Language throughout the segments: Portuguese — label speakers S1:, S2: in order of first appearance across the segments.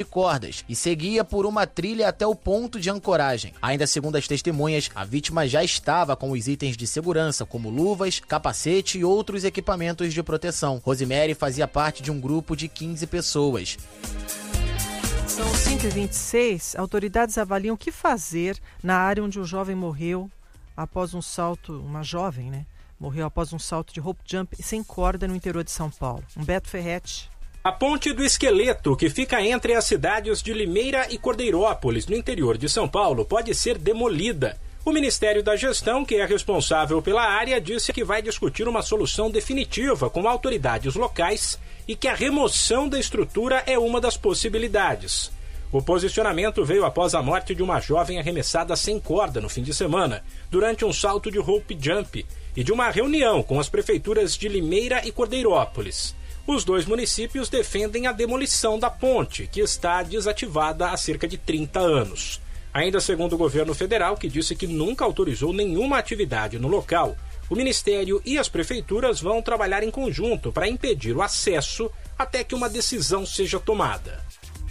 S1: cordas e seguia por uma trilha até o ponto de ancoragem. Ainda segundo as testemunhas, a vítima já estava com os itens de segurança, como luvas, capacete e outros equipamentos de proteção. Rosemary fazia parte de um grupo de 15 pessoas.
S2: São 5h26, autoridades avaliam o que fazer na área onde o jovem morreu após um salto, uma jovem, né? Morreu após um salto de rope jump sem corda no interior de São Paulo. Humberto Ferretti.
S3: A Ponte do Esqueleto, que fica entre as cidades de Limeira e Cordeirópolis, no interior de São Paulo, pode ser demolida. O Ministério da Gestão, que é responsável pela área, disse que vai discutir uma solução definitiva com autoridades locais e que a remoção da estrutura é uma das possibilidades. O posicionamento veio após a morte de uma jovem arremessada sem corda no fim de semana, durante um salto de rope jump, e de uma reunião com as prefeituras de Limeira e Cordeirópolis. Os dois municípios defendem a demolição da ponte, que está desativada há cerca de 30 anos. Ainda segundo o governo federal, que disse que nunca autorizou nenhuma atividade no local, o Ministério e as prefeituras vão trabalhar em conjunto para impedir o acesso até que uma decisão seja tomada.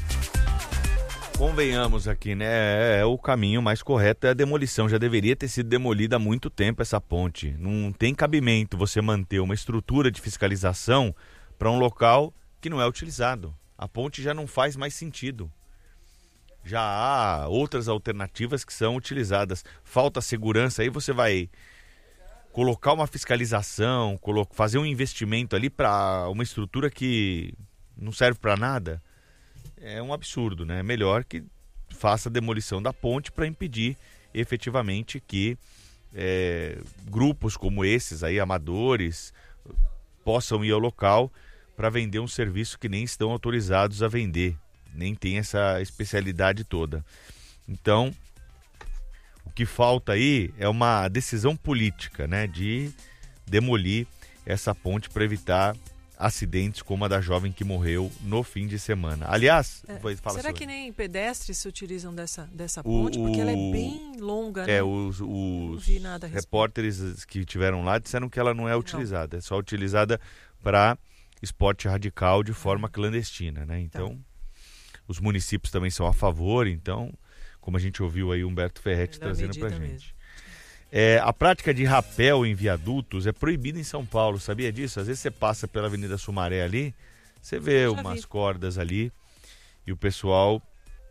S4: Convenhamos aqui, né? O caminho mais correto é a demolição. Já deveria ter sido demolida há muito tempo essa ponte. Não tem cabimento você manter uma estrutura de fiscalização para um local que não é utilizado. A ponte já não faz mais sentido. Já há outras alternativas que são utilizadas. Falta segurança, aí você vai colocar uma fiscalização, fazer um investimento ali para uma estrutura que não serve para nada. É um absurdo, né? É melhor que faça a demolição da ponte para impedir efetivamente que grupos como esses aí, amadores, possam ir ao local para vender um serviço que nem estão autorizados a vender. Nem tem essa especialidade toda. Então, o que falta aí é uma decisão política, né, de demolir essa ponte para evitar acidentes como a da jovem que morreu no fim de semana. Aliás,
S2: será que nem pedestres se utilizam dessa ponte? Porque ela é bem longa, né?
S4: Os repórteres que estiveram lá disseram que ela não é utilizada. É só utilizada para esporte radical de forma clandestina, né? Então, os municípios também são a favor, então, como a gente ouviu aí o Humberto Ferretti trazendo pra gente. A prática de rapel em viadutos é proibida em São Paulo, sabia disso? Às vezes você passa pela Avenida Sumaré ali, você vê umas cordas ali e o pessoal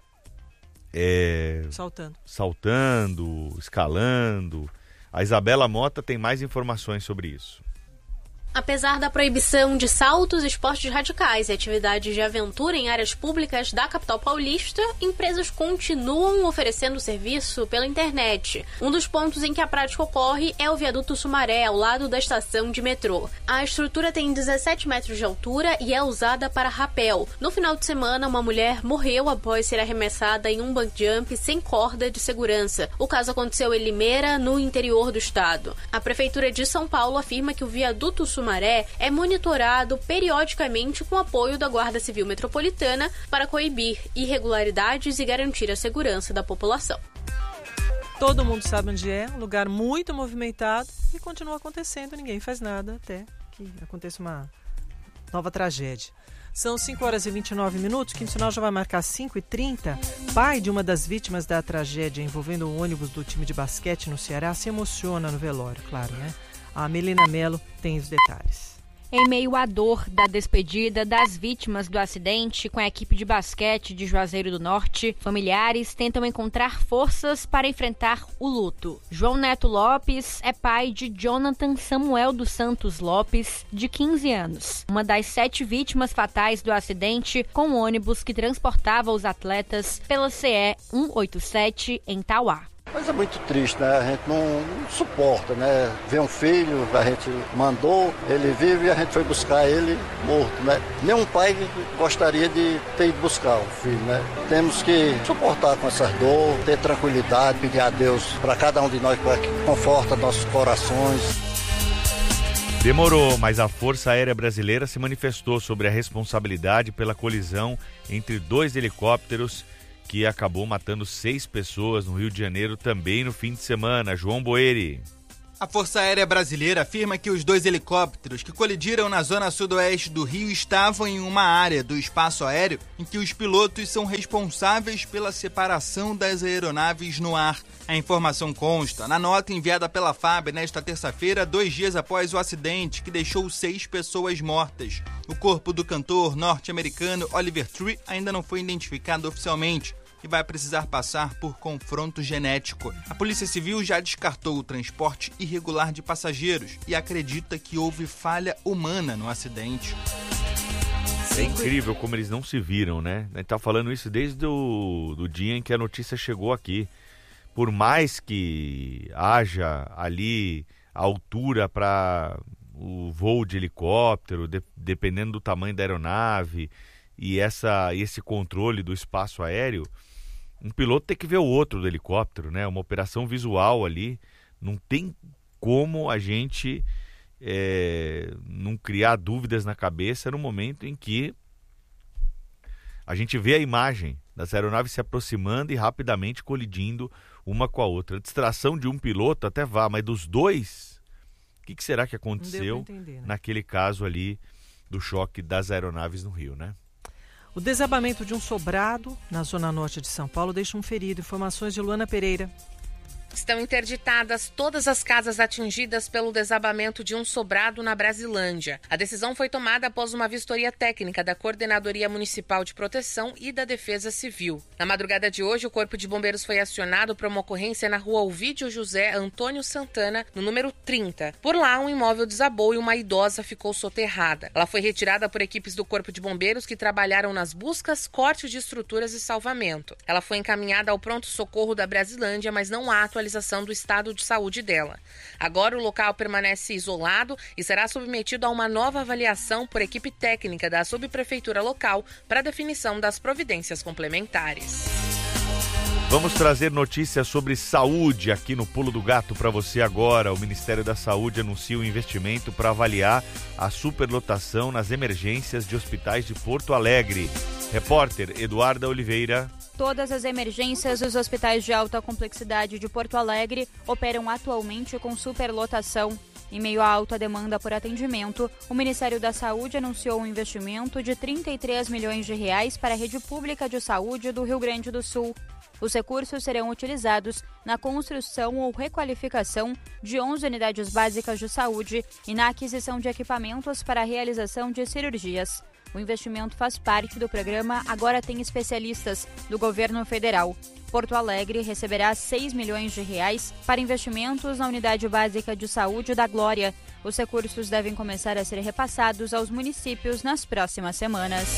S4: saltando, escalando. A Isabela Mota tem mais informações sobre isso.
S5: Apesar da proibição de saltos, esportes radicais e atividades de aventura em áreas públicas da capital paulista, empresas continuam oferecendo serviço pela internet. Um dos pontos em que a prática ocorre é o viaduto Sumaré, ao lado da estação de metrô. A estrutura tem 17 metros de altura e é usada para rapel. No final de semana, uma mulher morreu após ser arremessada em um bungee jump sem corda de segurança. O caso aconteceu em Limeira, no interior do estado. A Prefeitura de São Paulo afirma que o viaduto Sumaré é monitorado periodicamente com apoio da Guarda Civil Metropolitana para coibir irregularidades e garantir a segurança da população.
S2: Todo mundo sabe onde é, um lugar muito movimentado e continua acontecendo, ninguém faz nada até que aconteça uma nova tragédia. São 5h29, que o sinal já vai marcar 5h30. Pai de uma das vítimas da tragédia envolvendo o ônibus do time de basquete no Ceará se emociona no velório, claro, né? A Melina Mello tem os detalhes.
S6: Em meio à dor da despedida das vítimas do acidente com a equipe de basquete de Juazeiro do Norte, familiares tentam encontrar forças para enfrentar o luto. João Neto Lopes é pai de Jonathan Samuel dos Santos Lopes, de 15 anos, uma das 7 vítimas fatais do acidente com o ônibus que transportava os atletas pela CE 187 em Tauá.
S7: Mas é muito triste, né? A gente não suporta, né? Ver um filho, a gente mandou, ele vive e a gente foi buscar ele morto, né? Nenhum pai gostaria de ter ido buscar o filho, né? Temos que suportar com essas dores, ter tranquilidade, pedir a Deus para cada um de nós para que conforta nossos corações.
S4: Demorou, mas a Força Aérea Brasileira se manifestou sobre a responsabilidade pela colisão entre 2 helicópteros que acabou matando 6 pessoas no Rio de Janeiro também no fim de semana. João Boeri.
S8: A Força Aérea Brasileira afirma que os 2 helicópteros que colidiram na zona sudoeste do Rio estavam em uma área do espaço aéreo em que os pilotos são responsáveis pela separação das aeronaves no ar. A informação consta na nota enviada pela FAB nesta terça-feira, 2 dias após o acidente que deixou 6 pessoas mortas. O corpo do cantor norte-americano Oliver Tree ainda não foi identificado oficialmente e vai precisar passar por confronto genético. A Polícia Civil já descartou o transporte irregular de passageiros e acredita que houve falha humana no acidente.
S4: É incrível como eles não se viram, né? A gente tá falando isso desde do dia em que a notícia chegou aqui. Por mais que haja ali a altura para o voo de helicóptero, dependendo do tamanho da aeronave e esse controle do espaço aéreo, um piloto tem que ver o outro do helicóptero, né? Uma operação visual ali. Não tem como a gente não criar dúvidas na cabeça no momento em que a gente vê a imagem das aeronaves se aproximando e rapidamente colidindo uma com a outra. A distração de um piloto até vá, mas dos 2, o que será que aconteceu naquele caso ali do choque das aeronaves no Rio, né?
S2: O desabamento de um sobrado na zona norte de São Paulo deixa um ferido. Informações de Luana Pereira.
S9: Estão interditadas todas as casas atingidas pelo desabamento de um sobrado na Brasilândia. A decisão foi tomada após uma vistoria técnica da Coordenadoria Municipal de Proteção e da Defesa Civil. Na madrugada de hoje, o Corpo de Bombeiros foi acionado para uma ocorrência na rua Ovídio José Antônio Santana, no número 30. Por lá, um imóvel desabou e uma idosa ficou soterrada. Ela foi retirada por equipes do Corpo de Bombeiros que trabalharam nas buscas, corte de estruturas e salvamento. Ela foi encaminhada ao pronto-socorro da Brasilândia, mas não há atualização do estado de saúde dela. Agora o local permanece isolado e será submetido a uma nova avaliação por equipe técnica da subprefeitura local para definição das providências complementares.
S4: Vamos trazer notícias sobre saúde aqui no Pulo do Gato para você agora. O Ministério da Saúde anuncia um investimento para avaliar a superlotação nas emergências de hospitais de Porto Alegre. Repórter Eduarda Oliveira.
S6: Todas as emergências dos hospitais de alta complexidade de Porto Alegre operam atualmente com superlotação. Em meio à alta demanda por atendimento, o Ministério da Saúde anunciou um investimento de R$ 33 milhões para a rede pública de saúde do Rio Grande do Sul. Os recursos serão utilizados na construção ou requalificação de 11 unidades básicas de saúde e na aquisição de equipamentos para a realização de cirurgias. O investimento faz parte do programa Agora Tem Especialistas, do governo federal. Porto Alegre receberá R$ 6 milhões para investimentos na Unidade Básica de Saúde da Glória. Os recursos devem começar a ser repassados aos municípios nas próximas semanas.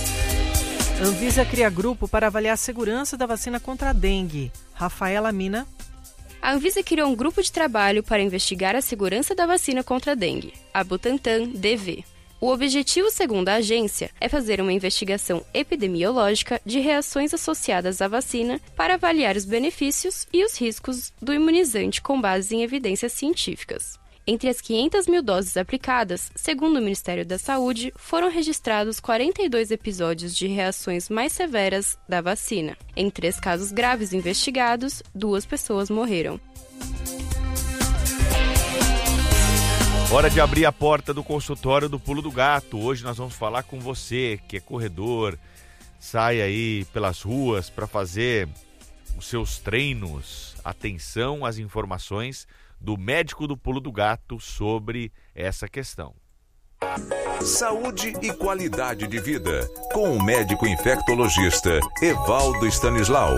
S2: Anvisa cria grupo para avaliar a segurança da vacina contra a dengue. Rafaela Mina.
S10: A Anvisa criou um grupo de trabalho para investigar a segurança da vacina contra a dengue, a Butantan DV. O objetivo, segundo a agência, é fazer uma investigação epidemiológica de reações associadas à vacina para avaliar os benefícios e os riscos do imunizante com base em evidências científicas. Entre as 500 mil doses aplicadas, segundo o Ministério da Saúde, foram registrados 42 episódios de reações mais severas da vacina. Em 3 casos graves investigados, 2 pessoas morreram.
S4: Hora de abrir a porta do consultório do Pulo do Gato. Hoje nós vamos falar com você, que é corredor, sai aí pelas ruas para fazer os seus treinos. Atenção às informações do médico do Pulo do Gato sobre essa questão.
S11: Saúde e qualidade de vida, com o médico infectologista Evaldo Stanislau.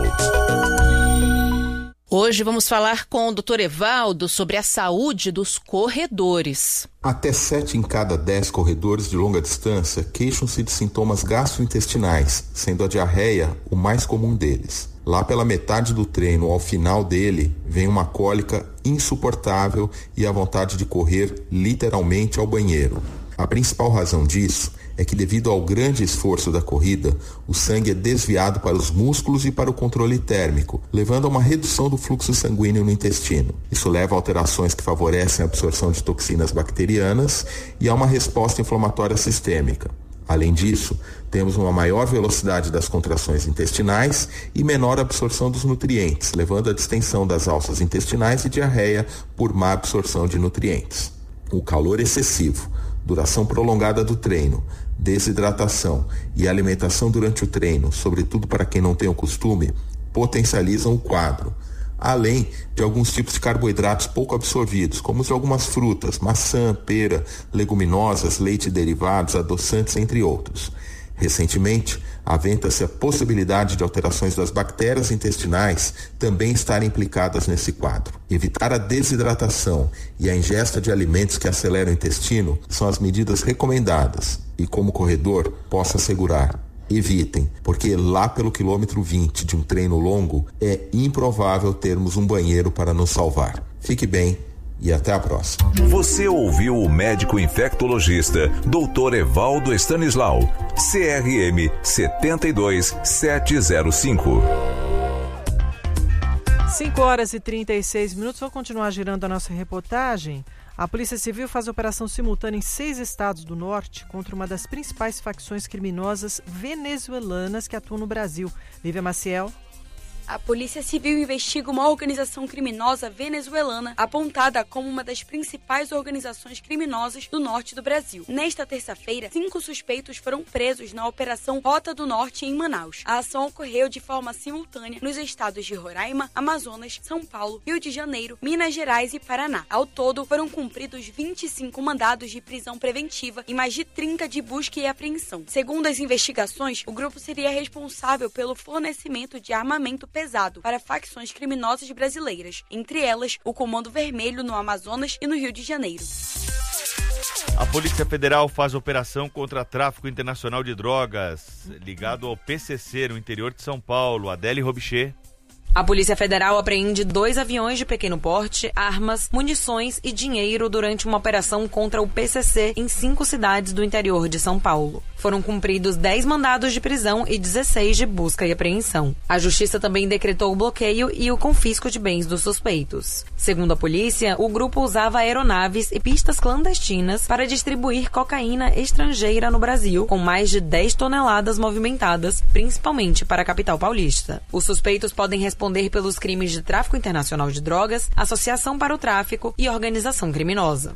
S12: Hoje vamos falar com o Dr. Evaldo sobre a saúde dos corredores.
S13: Até 7 em cada 10 corredores de longa distância queixam-se de sintomas gastrointestinais, sendo a diarreia o mais comum deles. Lá pela metade do treino, ao final dele, vem uma cólica insuportável e a vontade de correr literalmente ao banheiro. A principal razão disso é que, devido ao grande esforço da corrida, o sangue é desviado para os músculos e para o controle térmico, levando a uma redução do fluxo sanguíneo no intestino. Isso leva a alterações que favorecem a absorção de toxinas bacterianas e a uma resposta inflamatória sistêmica. Além disso, temos uma maior velocidade das contrações intestinais e menor absorção dos nutrientes, levando à distensão das alças intestinais e diarreia por má absorção de nutrientes. O calor excessivo, duração prolongada do treino, desidratação e alimentação durante o treino, sobretudo para quem não tem o costume, potencializam o quadro, além de alguns tipos de carboidratos pouco absorvidos, como os de algumas frutas, maçã, pera, leguminosas, leite e derivados, adoçantes, entre outros. Recentemente, aventa-se a possibilidade de alterações das bactérias intestinais também estarem implicadas nesse quadro. Evitar a desidratação e a ingesta de alimentos que aceleram o intestino são as medidas recomendadas e, como corredor, posso assegurar, evitem, porque lá pelo quilômetro 20 de um treino longo é improvável termos um banheiro para nos salvar. Fique bem e até a próxima.
S11: Você ouviu o médico infectologista Dr. Evaldo Stanislau, CRM 72705.
S2: 5h36. Vou continuar girando a nossa reportagem. A Polícia Civil faz operação simultânea em 6 estados do norte contra uma das principais facções criminosas venezuelanas que atuam no Brasil. Lívia Maciel.
S14: A Polícia Civil investiga uma organização criminosa venezuelana apontada como uma das principais organizações criminosas do norte do Brasil. Nesta terça-feira, 5 suspeitos foram presos na Operação Rota do Norte em Manaus. A ação ocorreu de forma simultânea nos estados de Roraima, Amazonas, São Paulo, Rio de Janeiro, Minas Gerais e Paraná. Ao todo, foram cumpridos 25 mandados de prisão preventiva e mais de 30 de busca e apreensão. Segundo as investigações, o grupo seria responsável pelo fornecimento de armamento pesado para facções criminosas brasileiras, entre elas o Comando Vermelho no Amazonas e no Rio de Janeiro.
S4: A Polícia Federal faz operação contra tráfico internacional de drogas, ligado ao PCC no interior de São Paulo. Adele Robichê.
S15: A Polícia Federal apreende 2 aviões de pequeno porte, armas, munições e dinheiro durante uma operação contra o PCC em 5 cidades do interior de São Paulo. Foram cumpridos 10 mandados de prisão e 16 de busca e apreensão. A Justiça também decretou o bloqueio e o confisco de bens dos suspeitos. Segundo a polícia, o grupo usava aeronaves e pistas clandestinas para distribuir cocaína estrangeira no Brasil, com mais de 10 toneladas movimentadas, principalmente para a capital paulista. Os suspeitos podem responder pelos crimes de tráfico internacional de drogas, associação para o tráfico e organização criminosa.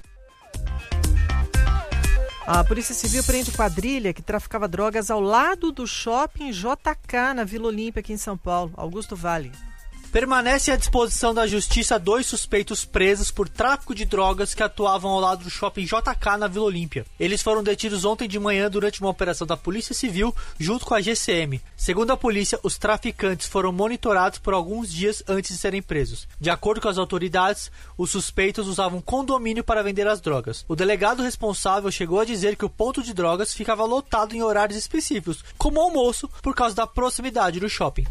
S2: A Polícia Civil prende quadrilha que traficava drogas ao lado do shopping JK, na Vila Olímpia, aqui em São Paulo. Augusto Vale.
S16: Permanece à disposição da Justiça 2 suspeitos presos por tráfico de drogas que atuavam ao lado do shopping JK na Vila Olímpia. Eles foram detidos ontem de manhã durante uma operação da Polícia Civil junto com a GCM. Segundo a polícia, os traficantes foram monitorados por alguns dias antes de serem presos. De acordo com as autoridades, os suspeitos usavam condomínio para vender as drogas. O delegado responsável chegou a dizer que o ponto de drogas ficava lotado em horários específicos, como almoço, por causa da proximidade do shopping.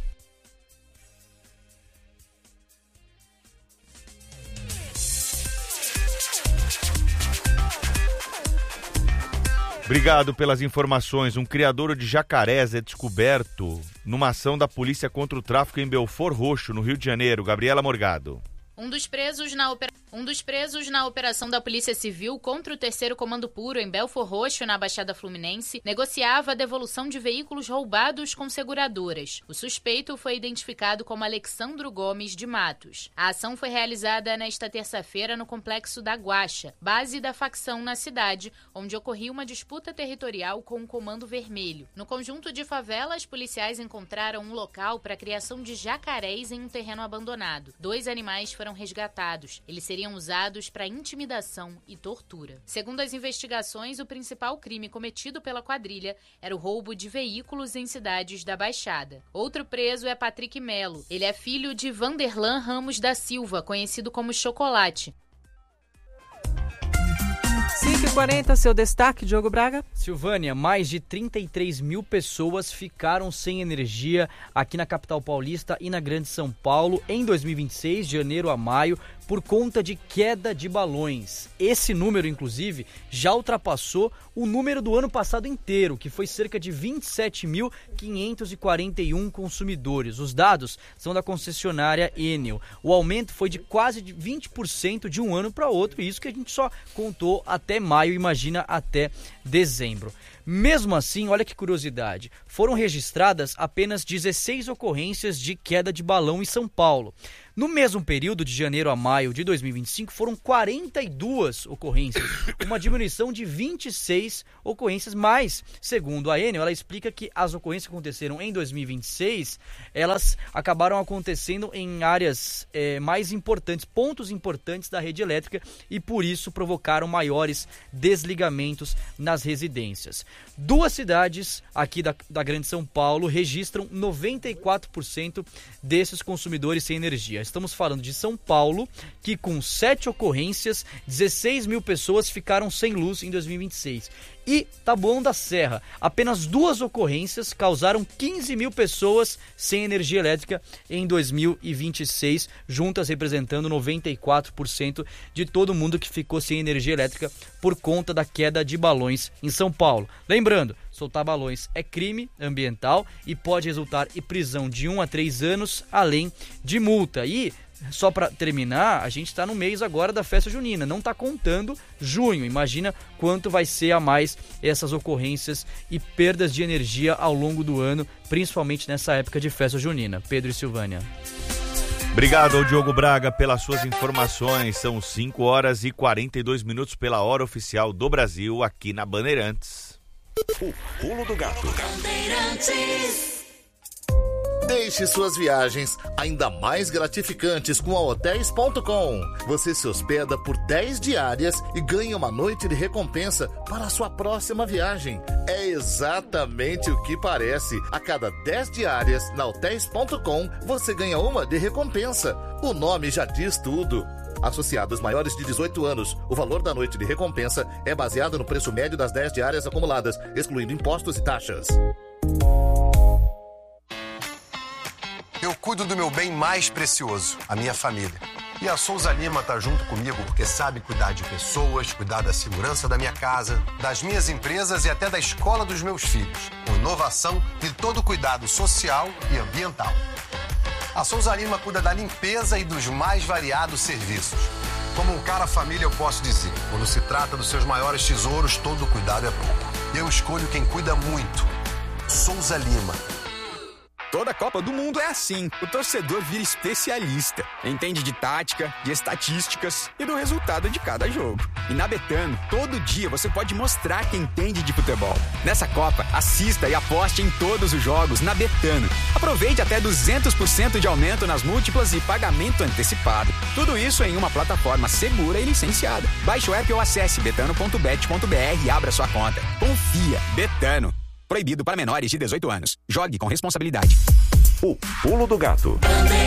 S4: Obrigado pelas informações. Um criadouro de jacarés é descoberto numa ação da polícia contra o tráfico em Belford Roxo, no Rio de Janeiro. Gabriela Morgado.
S17: Um dos presos na operação da Polícia Civil contra o 3º Comando Puro em Belford Roxo, na Baixada Fluminense, negociava a devolução de veículos roubados com seguradoras. O suspeito foi identificado como Alexandro Gomes de Matos. A ação foi realizada nesta terça-feira no Complexo da Guaxa, base da facção na cidade, onde ocorria uma disputa territorial com o Comando Vermelho. No conjunto de favelas, policiais encontraram um local para a criação de jacarés em um terreno abandonado. 2 animais foram resgatados. Eles seriam usados para intimidação e tortura. Segundo as investigações, o principal crime cometido pela quadrilha era o roubo de veículos em cidades da Baixada. Outro preso é Patrick Melo. Ele é filho de Vanderlan Ramos da Silva, conhecido como Chocolate.
S2: 5h40, seu destaque, Diogo Braga.
S18: Silvânia, mais de 33 mil pessoas ficaram sem energia aqui na capital paulista e na Grande São Paulo em 2026, de janeiro a maio, por conta de queda de balões. Esse número, inclusive, já ultrapassou o número do ano passado inteiro, que foi cerca de 27.541 consumidores. Os dados são da concessionária Enel. O aumento foi de quase 20% de um ano para outro, e isso que a gente só contou até maio, imagina até dezembro. Mesmo assim, olha que curiosidade, foram registradas apenas 16 ocorrências de queda de balão em São Paulo. No mesmo período, de janeiro a maio de 2025, foram 42 ocorrências, uma diminuição de 26 ocorrências, mas, segundo a Enel, ela explica que as ocorrências que aconteceram em 2026, elas acabaram acontecendo em áreas mais importantes, pontos importantes da rede elétrica, e por isso provocaram maiores desligamentos nas residências. 2 cidades aqui da Grande São Paulo registram 94% desses consumidores sem energia. Estamos falando de São Paulo, que com 7 ocorrências, 16 mil pessoas ficaram sem luz em 2026. E Taboão da Serra, apenas 2 ocorrências causaram 15 mil pessoas sem energia elétrica em 2026, juntas representando 94% de todo mundo que ficou sem energia elétrica por conta da queda de balões em São Paulo. Lembrando, soltar balões é crime ambiental e pode resultar em prisão de 1 a 3 anos, além de multa. E só para terminar, a gente está no mês agora da festa junina, não está contando junho. Imagina quanto vai ser a mais essas ocorrências e perdas de energia ao longo do ano, principalmente nessa época de festa junina. Pedro e Silvânia.
S4: Obrigado ao Diogo Braga pelas suas informações. São 5 horas e 42 minutos pela hora oficial do Brasil aqui na Bandeirantes.
S11: O Pulo do Gato.
S19: Deixe suas viagens ainda mais gratificantes com a Hotéis.com. Você se hospeda por 10 diárias e ganha uma noite de recompensa para a sua próxima viagem. É exatamente o que parece. A cada 10 diárias na Hotéis.com, você ganha uma de recompensa. O nome já diz tudo. Associados maiores de 18 anos, o valor da noite de recompensa é baseado no preço médio das 10 diárias acumuladas, excluindo impostos e taxas.
S20: Eu cuido do meu bem mais precioso, a minha família. E a Souza Lima tá junto comigo porque sabe cuidar de pessoas, cuidar da segurança da minha casa, das minhas empresas e até da escola dos meus filhos, com inovação e todo cuidado social e ambiental. A Souza Lima cuida da limpeza e dos mais variados serviços. Como um cara família, eu posso dizer, quando se trata dos seus maiores tesouros, todo cuidado é pouco. Eu escolho quem cuida muito. Souza Lima.
S21: Toda Copa do Mundo é assim. O torcedor vira especialista. Entende de tática, de estatísticas e do resultado de cada jogo. E na Betano, todo dia você pode mostrar quem entende de futebol. Nessa Copa, assista e aposte em todos os jogos na Betano. Aproveite até 200% de aumento nas múltiplas e pagamento antecipado. Tudo isso em uma plataforma segura e licenciada. Baixe o app ou acesse betano.bet.br e abra sua conta. Confia. Betano. Proibido para menores de 18 anos. Jogue com responsabilidade.
S11: O Pulo do Gato.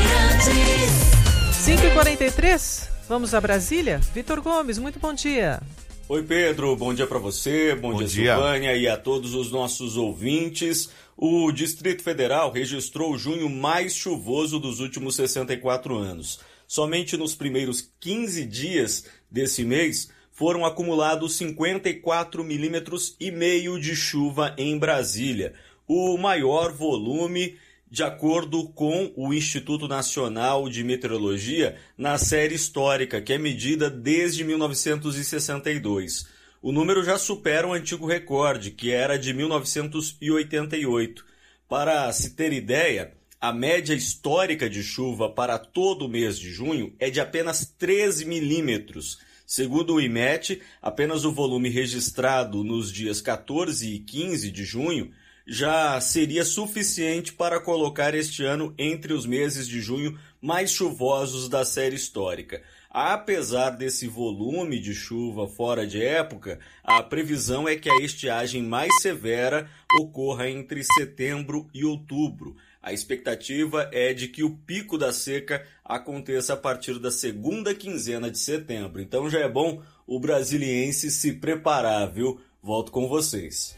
S2: 5h43, vamos a Brasília? Vitor Gomes, muito bom dia.
S22: Oi Pedro, bom dia para você, bom dia Silvânia e a todos os nossos ouvintes. O Distrito Federal registrou o junho mais chuvoso dos últimos 64 anos. Somente nos primeiros 15 dias desse mês foram acumulados 54,5 milímetros de chuva em Brasília, o maior volume, de acordo com o Instituto Nacional de Meteorologia, na série histórica, que é medida desde 1962. O número já supera o antigo recorde, que era de 1988. Para se ter ideia, a média histórica de chuva para todo o mês de junho é de apenas 13 milímetros. Segundo o IMET, apenas o volume registrado nos dias 14 e 15 de junho já seria suficiente para colocar este ano entre os meses de junho mais chuvosos da série histórica. Apesar desse volume de chuva fora de época, a previsão é que a estiagem mais severa ocorra entre setembro e outubro. A expectativa é de que o pico da seca aconteça a partir da segunda quinzena de setembro. Então já é bom o brasiliense se preparar, viu? Volto com vocês.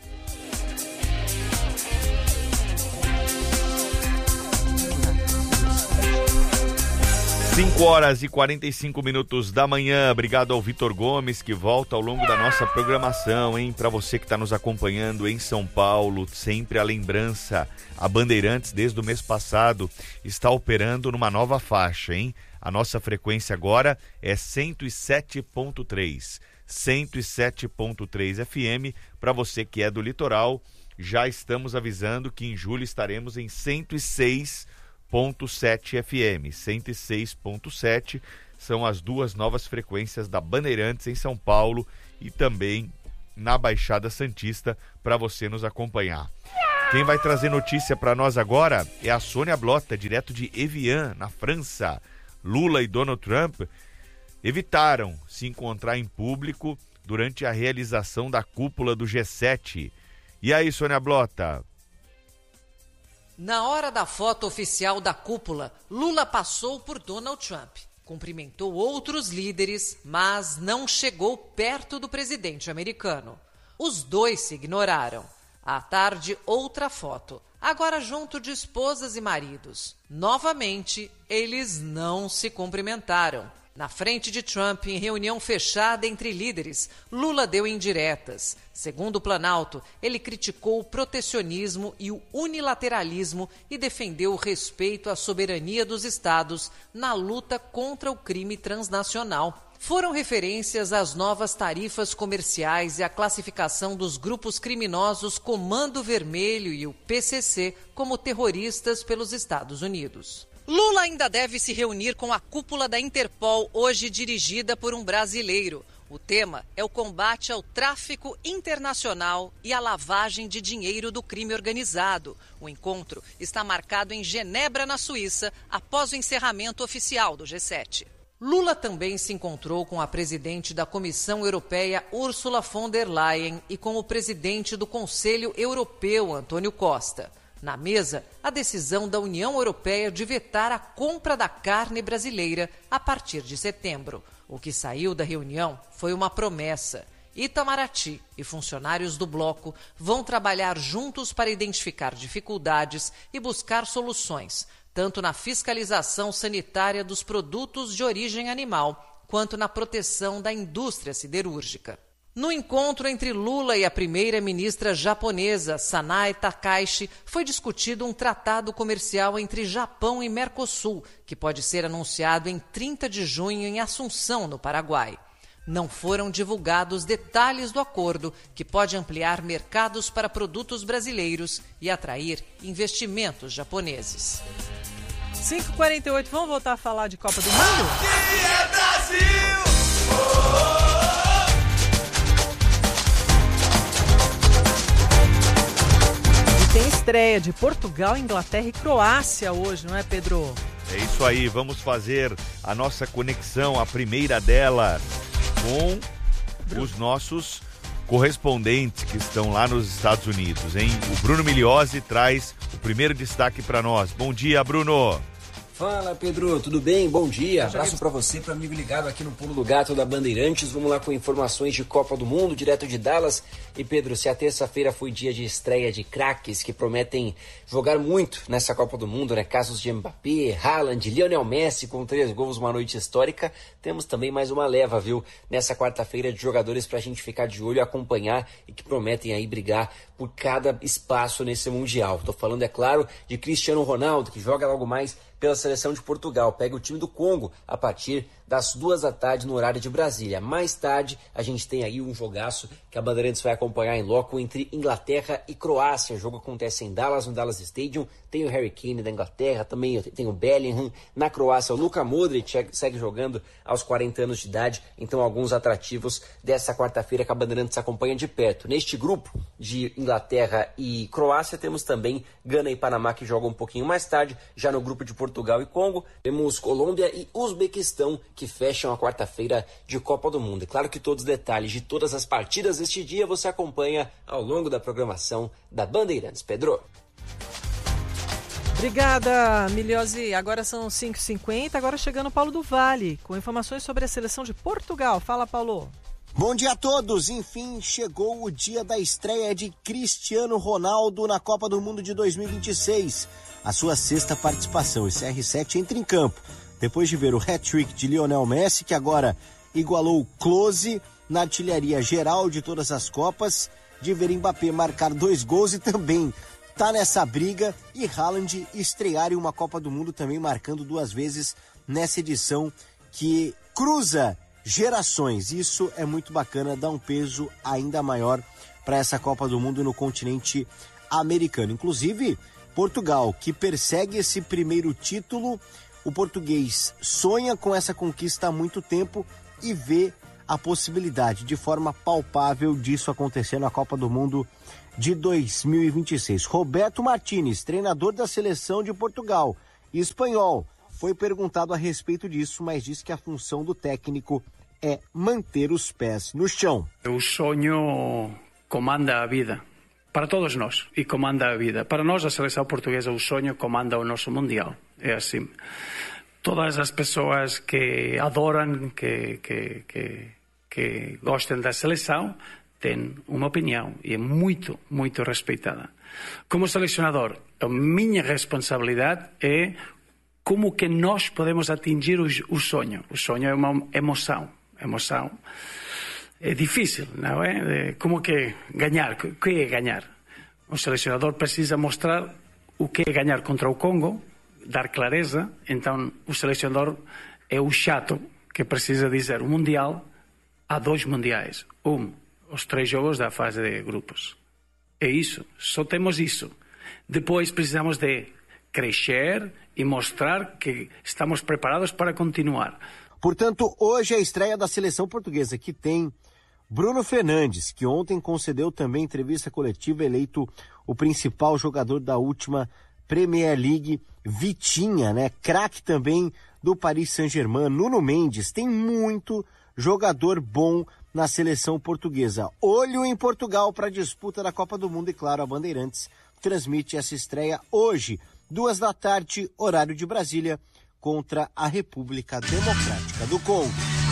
S4: 5 horas e 45 minutos da manhã. Obrigado ao Vitor Gomes, que volta ao longo da nossa programação, hein? Para você que está nos acompanhando em São Paulo, sempre a lembrança, a Bandeirantes, desde o mês passado, está operando numa nova faixa, hein? A nossa frequência agora é 107.3. 107.3 FM. Para você que é do litoral, já estamos avisando que em julho estaremos em 106.7 FM. 106.7 são as duas novas frequências da Bandeirantes em São Paulo e também na Baixada Santista, para você nos acompanhar. Quem vai trazer notícia para nós agora é a Sônia Blota, direto de Evian, na França. Lula e Donald Trump evitaram se encontrar em público durante a realização da cúpula do G7. E aí, Sônia Blota?
S1: Na hora da foto oficial da cúpula, Lula passou por Donald Trump. Cumprimentou outros líderes, mas não chegou perto do presidente americano. Os dois se ignoraram. À tarde, outra foto. Agora junto de esposas e maridos. Novamente, eles não se cumprimentaram. Na frente de Trump, em reunião fechada entre líderes, Lula deu indiretas. Segundo o Planalto, ele criticou o protecionismo e o unilateralismo e defendeu o respeito à soberania dos estados na luta contra o crime transnacional. Foram referências às novas tarifas comerciais e à classificação dos grupos criminosos Comando Vermelho e o PCC como terroristas pelos Estados Unidos. Lula ainda deve se reunir com a cúpula da Interpol, hoje dirigida por um brasileiro. O tema é o combate ao tráfico internacional e à lavagem de dinheiro do crime organizado. O encontro está marcado em Genebra, na Suíça, após o encerramento oficial do G7. Lula também se encontrou com a presidente da Comissão Europeia, Ursula von der Leyen, e com o presidente do Conselho Europeu, Antônio Costa. Na mesa, a decisão da União Europeia de vetar a compra da carne brasileira a partir de setembro. O que saiu da reunião foi uma promessa. Itamaraty e funcionários do bloco vão trabalhar juntos para identificar dificuldades e buscar soluções, tanto na fiscalização sanitária dos produtos de origem animal, quanto na proteção da indústria siderúrgica. No encontro entre Lula e a primeira-ministra japonesa, Sanae Takaishi, foi discutido um tratado comercial entre Japão e Mercosul, que pode ser anunciado em 30 de junho em Assunção, no Paraguai. Não foram divulgados detalhes do acordo, que pode ampliar mercados para produtos brasileiros e atrair investimentos japoneses.
S2: 5h48, vamos voltar a falar de Copa do Mundo?
S3: Que é Brasil!
S2: Tem estreia de Portugal, Inglaterra e Croácia hoje, não é, Pedro?
S4: É isso aí, vamos fazer a nossa conexão, a primeira dela, com os nossos correspondentes que estão lá nos Estados Unidos, hein? O Bruno Migliozzi traz o primeiro destaque para nós. Bom dia, Bruno!
S23: Fala, Pedro, tudo bem? Bom dia, abraço pra você, para amigo ligado aqui no Pulo do Gato da Bandeirantes. Vamos lá com informações de Copa do Mundo, direto de Dallas. E Pedro, se a terça-feira foi dia de estreia de craques que prometem jogar muito nessa Copa do Mundo, né? Casos de Mbappé, Haaland, Lionel Messi com 3 gols, uma noite histórica. Temos também mais uma leva, viu? Nessa quarta-feira de jogadores pra gente ficar de olho, acompanhar e que prometem aí brigar por cada espaço nesse Mundial. Tô falando, é claro, de Cristiano Ronaldo, que joga logo mais pela seleção de Portugal. Pega o time do Congo a partir das 14h no horário de Brasília. Mais tarde, a gente tem aí um jogaço que a Bandeirantes vai acompanhar em loco entre Inglaterra e Croácia. O jogo acontece em Dallas, no Dallas Stadium. Tem o Harry Kane da Inglaterra, também tem o Bellingham. Na Croácia, o Luka Modric segue jogando aos 40 anos de idade. Então, alguns atrativos dessa quarta-feira que a Bandeirantes acompanha de perto. Neste grupo de Inglaterra e Croácia, temos também Gana e Panamá, que jogam um pouquinho mais tarde. Já no grupo de Portugal e Congo, temos Colômbia e Uzbequistão, que fecham a quarta-feira de Copa do Mundo. É claro que todos os detalhes de todas as partidas deste dia você acompanha ao longo da programação da Bandeirantes. Pedro.
S2: Obrigada, Migliozzi. Agora são 5h50, agora chegando o Paulo do Vale, com informações sobre a seleção de Portugal. Fala, Paulo.
S24: Bom dia a todos. Enfim, chegou o dia da estreia de Cristiano Ronaldo na Copa do Mundo de 2026. A sua 6ª participação, e CR7 entra em campo. Depois de ver o hat-trick de Lionel Messi, que agora igualou o Klose na artilharia geral de todas as Copas, de ver Mbappé marcar 2 gols e também tá nessa briga, e Haaland estrear em uma Copa do Mundo também marcando 2 vezes nessa edição que cruza gerações. Isso é muito bacana, dá um peso ainda maior para essa Copa do Mundo no continente americano. Inclusive, Portugal, que persegue esse primeiro título, o português sonha com essa conquista há muito tempo e vê a possibilidade de forma palpável disso acontecer na Copa do Mundo de 2026. Roberto Martínez, treinador da seleção de Portugal e espanhol, foi perguntado a respeito disso, mas disse que a função do técnico é manter os pés no chão.
S3: O sonho comanda a vida para todos nós e comanda a vida. Para nós, a seleção portuguesa, o sonho comanda o nosso Mundial. É assim. Todas as pessoas que adoram, que gostam da seleção, têm uma opinião e é muito, muito respeitada. Como selecionador, a minha responsabilidade é como que nós podemos atingir o sonho. O sonho é uma emoção. Emoção é difícil, não é? Como que ganhar? O que é ganhar? O selecionador precisa mostrar o que é ganhar contra o Congo, dar clareza. Então, o selecionador é o chato que precisa dizer: o Mundial, há 2 mundiais. Os 3 jogos da fase de grupos. É isso, só temos isso. Depois precisamos de crescer e mostrar que estamos preparados para continuar.
S24: Portanto, hoje é a estreia da seleção portuguesa, que tem Bruno Fernandes, que ontem concedeu também entrevista coletiva, eleito o principal jogador da última Premier League. Vitinha, né? Craque também do Paris Saint-Germain. Nuno Mendes, tem muito jogador bom na seleção portuguesa. Olho em Portugal para a disputa da Copa do Mundo e, claro, a Bandeirantes transmite essa estreia hoje, 14h, horário de Brasília, contra a República Democrática do Congo.